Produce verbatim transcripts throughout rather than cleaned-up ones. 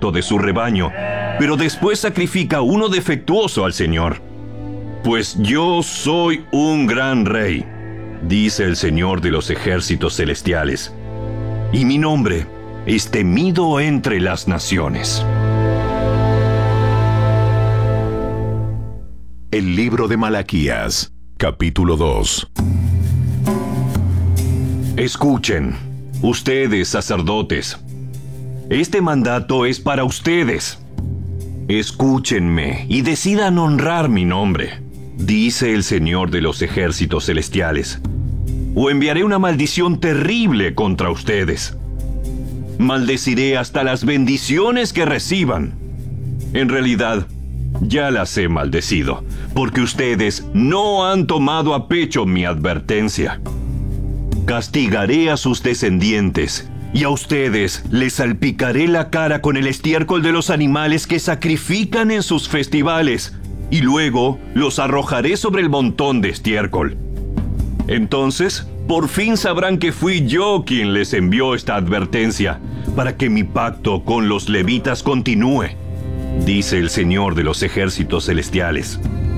perfecto de su rebaño, pero después sacrifica uno defectuoso al Señor. Pues yo soy un gran rey, dice el Señor de los ejércitos celestiales, y mi nombre es temido entre las naciones. El libro de Malaquías, capítulo dos. Escuchen, ustedes sacerdotes. Este mandato es para ustedes. Escúchenme y decidan honrar mi nombre, dice el Señor de los ejércitos celestiales, o enviaré una maldición terrible contra ustedes. Maldeciré hasta las bendiciones que reciban. En realidad, ya las he maldecido, porque ustedes no han tomado a pecho mi advertencia. Castigaré a sus descendientes, y a ustedes les salpicaré la cara con el estiércol de los animales que sacrifican en sus festivales, y luego los arrojaré sobre el montón de estiércol. Entonces, por fin sabrán que fui yo quien les envió esta advertencia, para que mi pacto con los levitas continúe, dice el Señor de los ejércitos celestiales.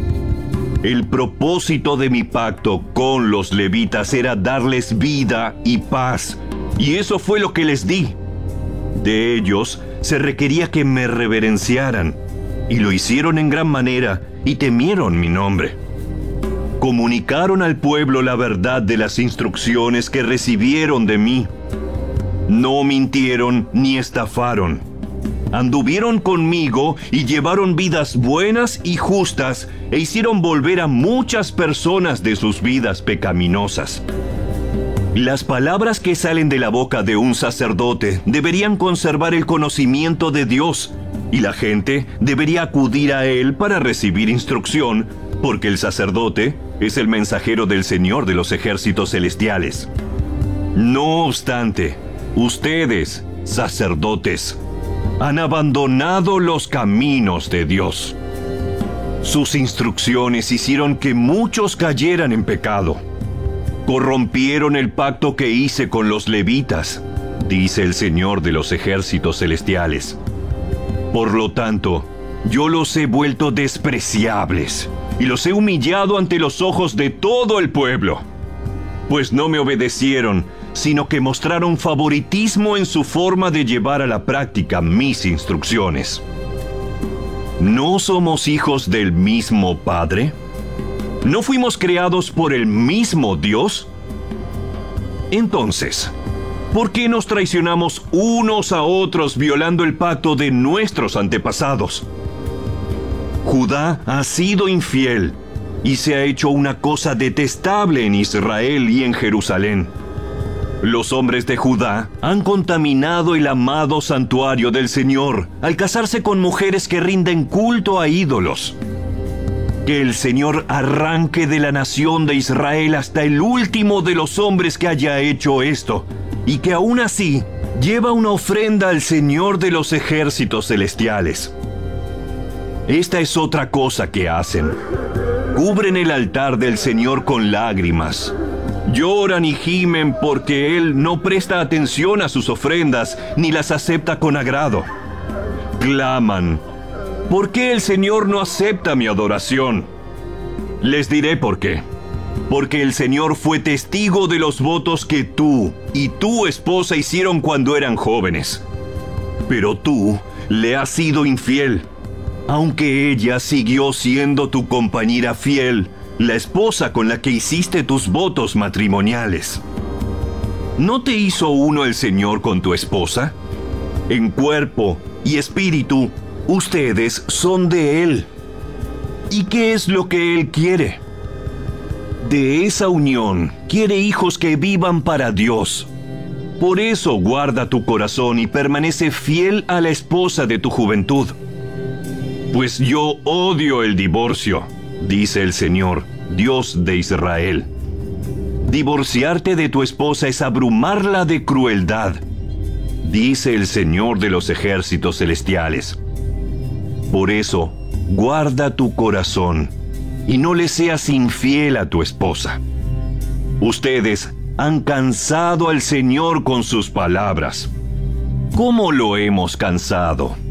El propósito de mi pacto con los levitas era darles vida y paz, y eso fue lo que les di. De ellos se requería que me reverenciaran, y lo hicieron en gran manera, y temieron mi nombre. Comunicaron al pueblo la verdad de las instrucciones que recibieron de mí. No mintieron ni estafaron. Anduvieron conmigo y llevaron vidas buenas y justas, e hicieron volver a muchas personas de sus vidas pecaminosas. Las palabras que salen de la boca de un sacerdote deberían conservar el conocimiento de Dios, y la gente debería acudir a él para recibir instrucción, porque el sacerdote es el mensajero del Señor de los ejércitos celestiales. No obstante, ustedes, sacerdotes, han abandonado los caminos de Dios. Sus instrucciones hicieron que muchos cayeran en pecado. Corrompieron el pacto que hice con los levitas, dice el Señor de los ejércitos celestiales. Por lo tanto, yo los he vuelto despreciables y los he humillado ante los ojos de todo el pueblo, pues no me obedecieron, sino que mostraron favoritismo en su forma de llevar a la práctica mis instrucciones. ¿No somos hijos del mismo Padre? ¿No fuimos creados por el mismo Dios? Entonces, ¿por qué nos traicionamos unos a otros violando el pacto de nuestros antepasados? Judá ha sido infiel y se ha hecho una cosa detestable en Israel y en Jerusalén. Los hombres de Judá han contaminado el amado santuario del Señor al casarse con mujeres que rinden culto a ídolos. Que el Señor arranque de la nación de Israel hasta el último de los hombres que haya hecho esto, y que aún así lleva una ofrenda al Señor de los ejércitos celestiales. Esta es otra cosa que hacen. Cubren el altar del Señor con lágrimas. Lloran y gimen porque Él no presta atención a sus ofrendas ni las acepta con agrado. Claman: ¿por qué el Señor no acepta mi adoración? Les diré por qué. Porque el Señor fue testigo de los votos que tú y tu esposa hicieron cuando eran jóvenes. Pero tú le has sido infiel, aunque ella siguió siendo tu compañera fiel, la esposa con la que hiciste tus votos matrimoniales. ¿No te hizo uno el Señor con tu esposa? En cuerpo y espíritu, ustedes son de Él. ¿Y qué es lo que Él quiere? De esa unión, quiere hijos que vivan para Dios. Por eso guarda tu corazón y permanece fiel a la esposa de tu juventud. Pues yo odio el divorcio, dice el Señor, Dios de Israel. Divorciarte de tu esposa es abrumarla de crueldad, dice el Señor de los ejércitos celestiales. Por eso, guarda tu corazón y no le seas infiel a tu esposa. Ustedes han cansado al Señor con sus palabras. ¿Cómo lo hemos cansado?